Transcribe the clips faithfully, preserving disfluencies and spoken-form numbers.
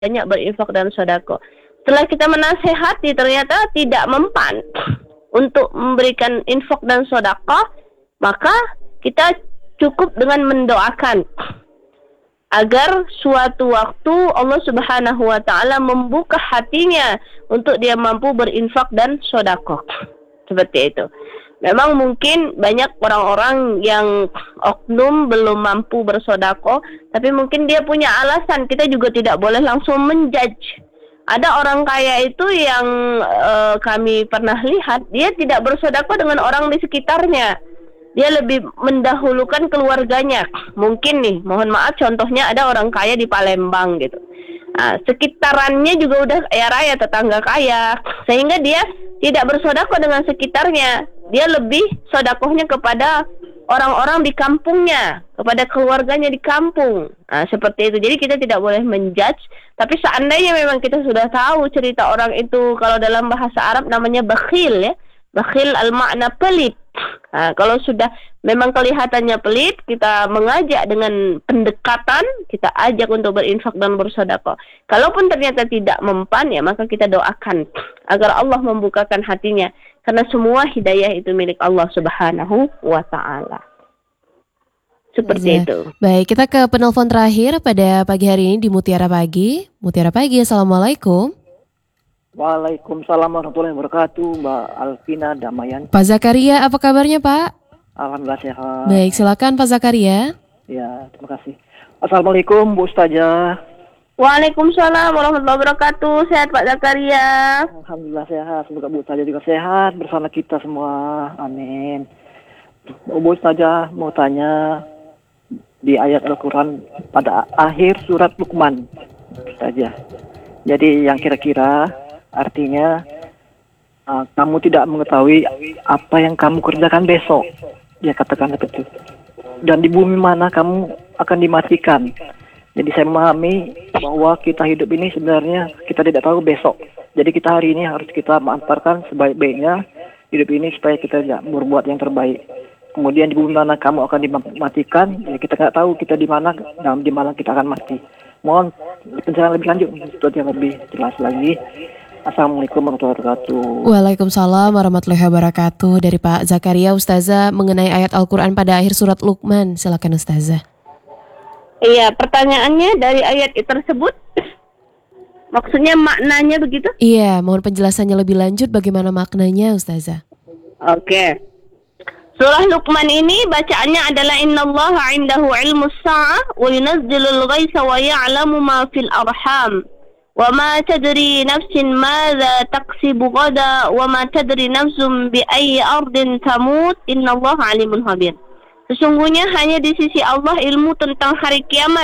banyak berinfak dan sedekah. Setelah kita menasehati ternyata tidak mempan untuk memberikan infak dan sedekah, maka kita cukup dengan mendoakan agar suatu waktu Allah Subhanahu wa taala membuka hatinya untuk dia mampu berinfak dan sedekah. Seperti itu. Memang mungkin banyak orang-orang yang oknum belum mampu bersedekah, tapi mungkin dia punya alasan. Kita juga tidak boleh langsung menjudge. Ada orang kaya itu yang uh, kami pernah lihat, dia tidak bersedekah dengan orang di sekitarnya. Dia lebih mendahulukan keluarganya. Mungkin nih, mohon maaf contohnya ada orang kaya di Palembang gitu. Nah, sekitarannya juga udah kaya raya, tetangga kaya. Sehingga dia tidak bersedekah dengan sekitarnya. Dia lebih sedekahnya kepada orang-orang di kampungnya, kepada keluarganya di kampung. Nah, seperti itu. Jadi kita tidak boleh menjudge. Tapi seandainya memang kita sudah tahu cerita orang itu, kalau dalam bahasa Arab namanya bakhil ya. Bakhil al-makna pelit. Nah, kalau sudah memang kelihatannya pelit, kita mengajak dengan pendekatan, kita ajak untuk berinfak dan bersedekah. Kalaupun ternyata tidak mempan, ya maka kita doakan agar Allah membukakan hatinya. Karena semua hidayah itu milik Allah Subhanahu wa ta'ala. Seperti ya. Itu. Baik, kita ke penelpon terakhir pada pagi hari ini di Mutiara Pagi. Mutiara Pagi, Assalamualaikum. Waalaikumsalam warahmatullahi wabarakatuh, Mbak Alvina Damayan. Pak Zakaria, apa kabarnya Pak? Alhamdulillah sehat. Baik, silakan Pak Zakaria. Ya, terima kasih. Assalamualaikum Bu Ustazah. Waalaikumsalam warahmatullahi wabarakatuh. Sehat Pak Zakaria? Alhamdulillah sehat. Semoga Bu Ustazah juga sehat bersama kita semua. Amin. Bu Ustazah mau tanya, di ayat Al-Quran pada akhir surat Luqman saja. Jadi yang kira-kira artinya uh, kamu tidak mengetahui apa yang kamu kerjakan besok. Dia katakan begitu. Dan di bumi mana kamu akan dimatikan. Jadi saya memahami bahwa kita hidup ini sebenarnya kita tidak tahu besok. Jadi kita hari ini harus kita manfaatkan sebaik-baiknya hidup ini supaya kita ya, berbuat yang terbaik. Kemudian di bumi mana kamu akan dimatikan, ya kita nggak tahu kita di mana dan di mana kita akan mati. Mohon penjelasan lebih lanjut untuk yang lebih jelas lagi. Assalamualaikum warahmatullahi wabarakatuh. Waalaikumsalam warahmatullahi wabarakatuh. Dari Pak Zakaria, Ustazah mengenai ayat Al-Quran pada akhir surat Luqman. Silakan Ustazah. Iya, pertanyaannya dari ayat tersebut, maksudnya maknanya begitu? Iya, mohon penjelasannya lebih lanjut bagaimana maknanya Ustazah. Oke. Surah Luqman ini bacaannya adalah innallaha 'indahu 'ilmus sa'ah wa yunazzilul ghaitsa wa ya'lamu ma fil arham wa ma tadri nafsin madza taksibu ghadan wa ma tadri nafsun bi ayyi ardin tamut innallaha 'alimun khabir. Sesungguhnya hanya di sisi Allah ilmu tentang hari kiamat.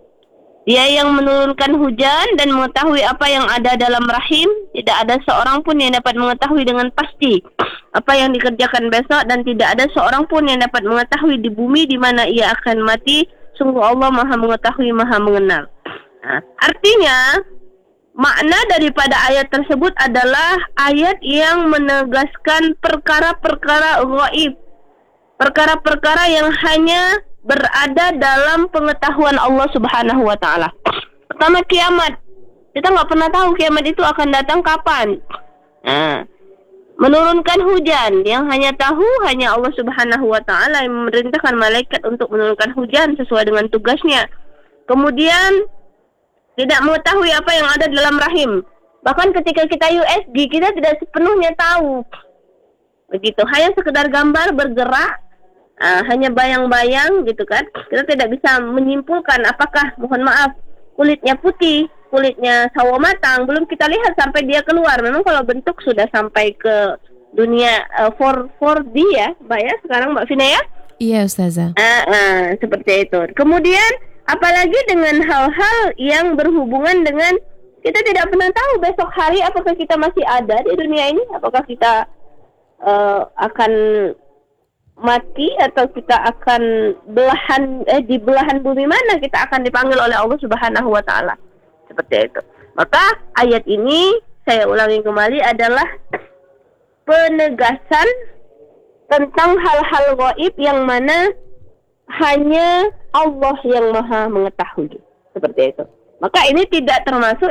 Dia yang menurunkan hujan dan mengetahui apa yang ada dalam rahim. Tidak ada seorang pun yang dapat mengetahui dengan pasti apa yang dikerjakan besok, dan tidak ada seorang pun yang dapat mengetahui di bumi di mana ia akan mati. Sungguh Allah Maha mengetahui, Maha mengenal. Nah, artinya makna daripada ayat tersebut adalah ayat yang menegaskan perkara-perkara ghaib, perkara-perkara yang hanya berada dalam pengetahuan Allah Subhanahu wa ta'ala. Pertama, kiamat. Kita nggak pernah tahu kiamat itu akan datang kapan. Nah, menurunkan hujan, yang hanya tahu hanya Allah Subhanahu wa ta'ala yang memerintahkan malaikat untuk menurunkan hujan sesuai dengan tugasnya. Kemudian tidak mengetahui apa yang ada dalam rahim. Bahkan ketika kita U S G, kita tidak sepenuhnya tahu. Begitu, hanya sekedar gambar bergerak, uh, hanya bayang-bayang gitu kan. Kita tidak bisa menyimpulkan apakah, mohon maaf, kulitnya putih, kulitnya sawo matang, belum kita lihat sampai dia keluar. Memang kalau bentuk sudah sampai ke dunia uh, four D ya, Mbak ya, sekarang Mbak Vina ya? Iya Ustazah. Uh, uh, seperti itu. Kemudian apalagi dengan hal-hal yang berhubungan dengan kita tidak pernah tahu besok hari apakah kita masih ada di dunia ini, apakah kita uh, akan mati atau kita akan belahan eh, di belahan bumi mana kita akan dipanggil oleh Allah Subhanahu wa ta'ala. Seperti itu. Maka ayat ini saya ulangi kembali adalah penegasan tentang hal-hal gaib yang mana hanya Allah yang Maha mengetahui. Seperti itu. Maka ini tidak termasuk